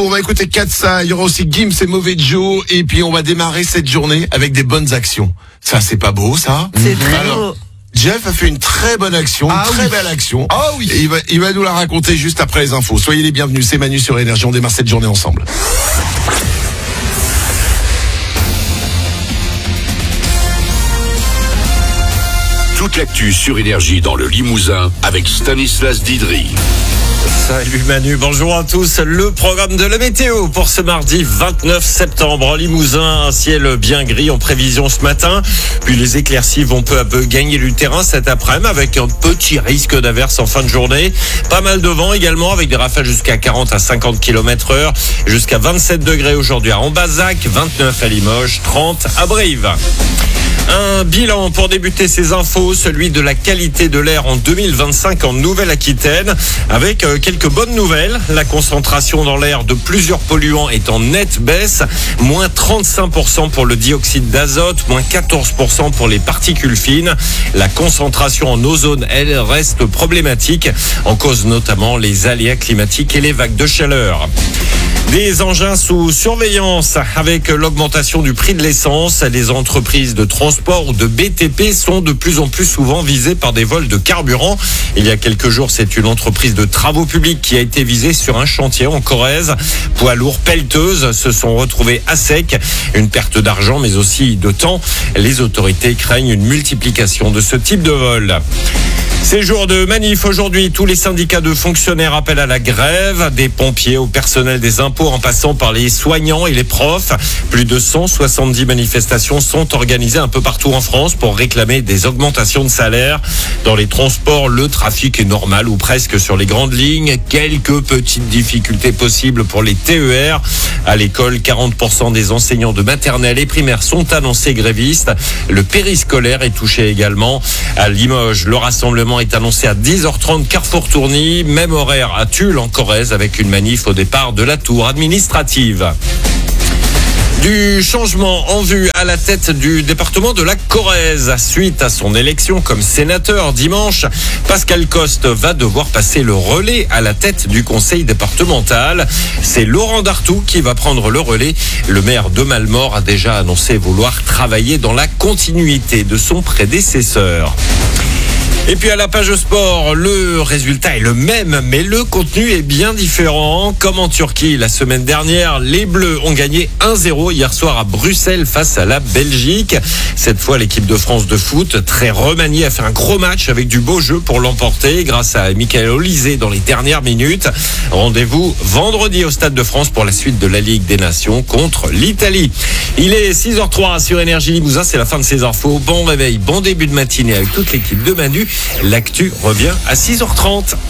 On va écouter Katsa, il y aura aussi Gims et Mauvais Joe. Et puis on va démarrer cette journée avec des bonnes actions. Ça, c'est pas beau, ça? C'est très beau. Jeff a fait une très bonne action, belle action. Ah oui. Et il va nous la raconter juste après les infos. Soyez les bienvenus, c'est Manu sur Énergie. On démarre cette journée ensemble. Toute l'actu sur Énergie dans le Limousin avec Stanislas Didry. Salut Manu, bonjour à tous. Le programme de la météo pour ce mardi 29 septembre en Limousin, un ciel bien gris en prévision ce matin. Puis les éclaircies vont peu à peu gagner du terrain cet après-midi avec un petit risque d'averse en fin de journée. Pas mal de vent également avec des rafales jusqu'à 40 à 50 km/h. Jusqu'à 27 degrés aujourd'hui à Ambazac, 29 à Limoges, 30 à Brive. Un bilan pour débuter ces infos, celui de la qualité de l'air en 2025 en Nouvelle-Aquitaine, avec quelques bonnes nouvelles. La concentration dans l'air de plusieurs polluants est en nette baisse, moins 35% pour le dioxyde d'azote, moins 14% pour les particules fines. La concentration en ozone, elle, reste problématique, en cause notamment les aléas climatiques et les vagues de chaleur. Des engins sous surveillance avec l'augmentation du prix de l'essence. Les entreprises de transport ou de BTP sont de plus en plus souvent visées par des vols de carburant. Il y a quelques jours, c'est une entreprise de travaux publics qui a été visée sur un chantier en Corrèze. Poids lourds pelleteuses se sont retrouvés à sec. Une perte d'argent mais aussi de temps. Les autorités craignent une multiplication de ce type de vol. Ces jours de manif aujourd'hui, tous les syndicats de fonctionnaires appellent à la grève, des pompiers au personnel des impôts en passant par les soignants et les profs. Plus de 170 manifestations sont organisées un peu partout en France pour réclamer des augmentations de salaire. Dans les transports, le trafic est normal ou presque sur les grandes lignes. Quelques petites difficultés possibles pour les TER. À l'école, 40% des enseignants de maternelle et primaire sont annoncés grévistes. Le périscolaire est touché également. À Limoges, le rassemblement est annoncé à 10h30 Carrefour Tourny, même horaire à Tulle en Corrèze avec une manif au départ de la tour administrative. Du changement en vue à la tête du département de la Corrèze. Suite à son élection comme sénateur dimanche, Pascal Coste va devoir passer le relais à la tête du conseil départemental. C'est Laurent Dartout qui va prendre le relais. Le maire de Mallemort a déjà annoncé vouloir travailler dans la continuité de son prédécesseur. Et puis à la page sport, le résultat est le même, mais le contenu est bien différent. Comme en Turquie la semaine dernière, les Bleus ont gagné 1-0 hier soir à Bruxelles face à la Belgique. Cette fois, l'équipe de France de foot, très remaniée, a fait un gros match avec du beau jeu pour l'emporter grâce à Michael Olysée dans les dernières minutes. Rendez-vous vendredi au Stade de France pour la suite de la Ligue des Nations contre l'Italie. Il est 6h03 sur Énergie Limousin, c'est la fin de ces infos. Bon réveil, bon début de matinée avec toute l'équipe de Manu. L'actu revient à 6h30.